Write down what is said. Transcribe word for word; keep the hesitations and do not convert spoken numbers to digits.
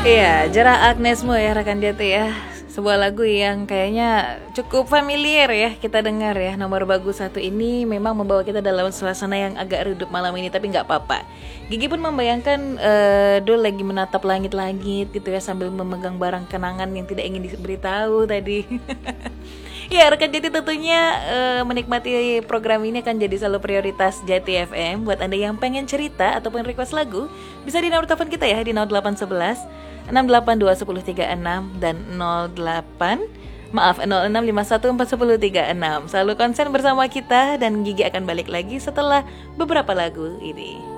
Iya, Jarak Agnesmo ya rekan Jati ya. Sebuah lagu yang kayaknya cukup familiar ya kita dengar ya. Nomor bagus satu ini memang membawa kita dalam suasana yang agak redup malam ini, tapi nggak apa-apa. Gigi pun membayangkan uh, Dul lagi menatap langit-langit gitu ya sambil memegang barang kenangan yang tidak ingin diberitahu tadi. Ya, rekan Jati tentunya uh, menikmati program ini akan jadi selalu prioritas Jati F M. Buat Anda yang pengen cerita ataupun request lagu, bisa di nomor telepon kita ya di nol delapan satu satu enam delapan dua satu nol tiga enam dan nol delapan maaf nol enam lima satu empat satu nol tiga enam. Selalu konsen bersama kita dan Gigi akan balik lagi setelah beberapa lagu ini.